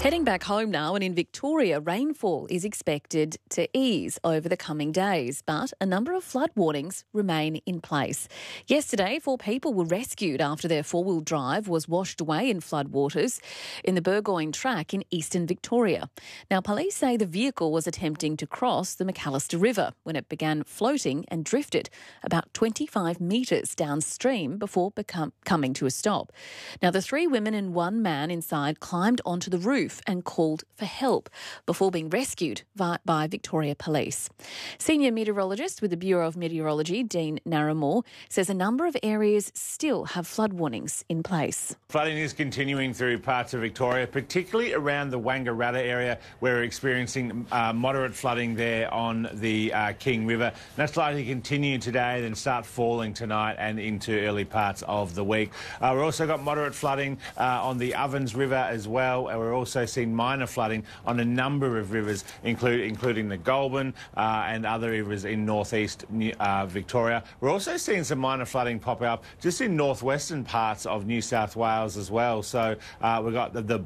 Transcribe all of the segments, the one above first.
Heading back home now, and in Victoria, rainfall is expected to ease over the coming days, but a number of flood warnings remain in place. Yesterday, 4 people were rescued after their four-wheel drive was washed away in floodwaters in the Burgoyne track in eastern Victoria. Now, police say the vehicle was attempting to cross the Macalister River when it began floating and drifted about 25 metres downstream before coming to a stop. Now, the 3 women and 1 man inside climbed onto the roof and called for help before being rescued by Victoria Police. Senior meteorologist with the Bureau of Meteorology, Dean Narramore, says a number of areas still have flood warnings in place. Flooding is continuing through parts of Victoria, particularly around the Wangaratta area, where we're experiencing moderate flooding there on the King River. And that's likely to continue today, then start falling tonight and into early parts of the week. We've also got moderate flooding on the Ovens River as well, and we're also seen minor flooding on a number of rivers, including the Goulburn and other rivers in northeast Victoria. We're also seeing some minor flooding pop up just in northwestern parts of New South Wales as well. So we've got the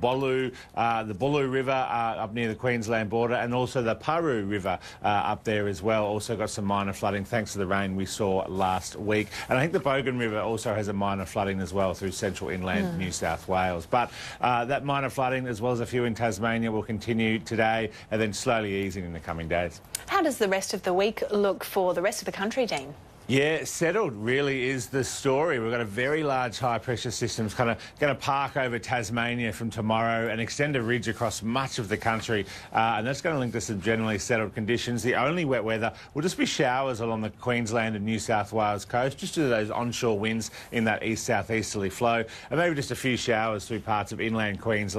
Bulloo River up near the Queensland border, and also the Paroo River up there as well. Also got some minor flooding thanks to the rain we saw last week. And I think the Bogan River also has a minor flooding as well through central inland New South Wales. But that minor flooding, as well as a few in Tasmania, will continue today and then slowly easing in the coming days. How does the rest of the week look for the rest of the country, Dean? Yeah, settled really is the story. We've got a very large high-pressure system kind of going to park over Tasmania from tomorrow and extend a ridge across much of the country, and that's going to link to some generally settled conditions. The only wet weather will just be showers along the Queensland and New South Wales coast, just due to those onshore winds in that east-southeasterly flow, and maybe just a few showers through parts of inland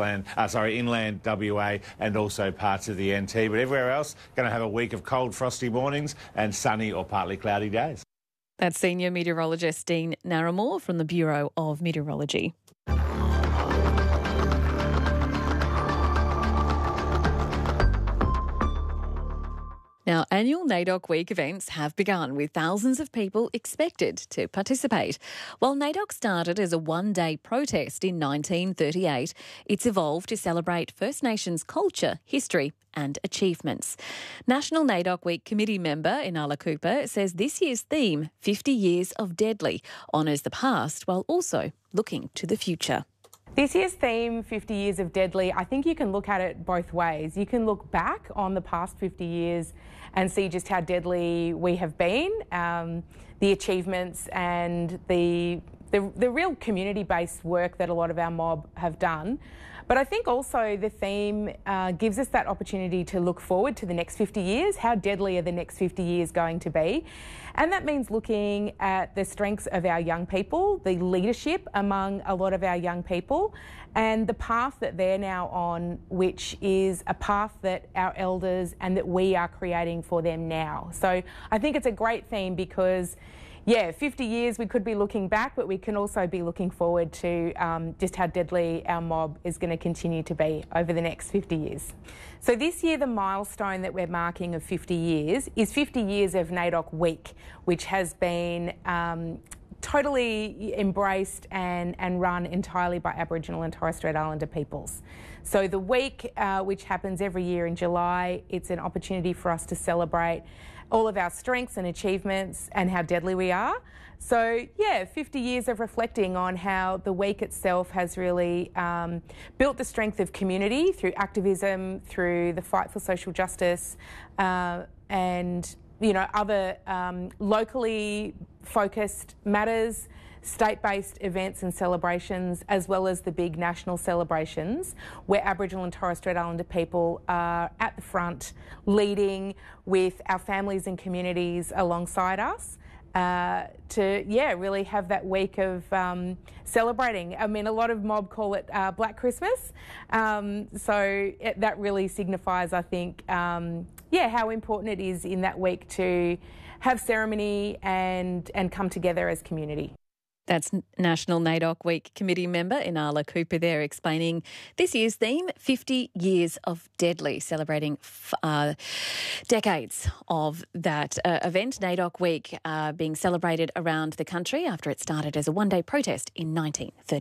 inland WA and also parts of the NT. But everywhere else, going to have a week of cold, frosty mornings and sunny or partly cloudy days. That's Senior Meteorologist Dean Narramore from the Bureau of Meteorology. Now, annual NAIDOC Week events have begun, with thousands of people expected to participate. While NAIDOC started as a one-day protest in 1938, it's evolved to celebrate First Nations culture, history and achievements. National NAIDOC Week committee member Inala Cooper says this year's theme, 50 Years of Deadly, honours the past while also looking to the future. This year's theme, 50 Years of Deadly, I think you can look at it both ways. You can look back on the past 50 years and see just how deadly we have been, the achievements and the real community-based work that a lot of our mob have done. But I think also the theme gives us that opportunity to look forward to the next 50 years. How deadly are the next 50 years going to be? And that means looking at the strengths of our young people, the leadership among a lot of our young people, and the path that they're now on, which is a path that our elders and that we are creating for them now. So I think it's a great theme because, yeah, 50 years we could be looking back, but we can also be looking forward to just how deadly our mob is going to continue to be over the next 50 years. So this year the milestone that we're marking of 50 years is 50 years of NAIDOC Week, which has been totally embraced and run entirely by Aboriginal and Torres Strait Islander peoples. So the week, which happens every year in July, it's an opportunity for us to celebrate all of our strengths and achievements and how deadly we are. So, yeah, 50 years of reflecting on how the week itself has really built the strength of community through activism, through the fight for social justice, and, you know, other locally focused matters, state-based events and celebrations, as well as the big national celebrations where Aboriginal and Torres Strait Islander people are at the front, leading with our families and communities alongside us to, yeah, really have that week of celebrating. I mean, a lot of mob call it Black Christmas, so that really signifies, I think, yeah, how important it is in that week to have ceremony and come together as community. That's National NAIDOC Week committee member Inala Cooper there explaining this year's theme, 50 Years of Deadly, celebrating decades of that event. NAIDOC Week being celebrated around the country after it started as a one-day protest in 1930.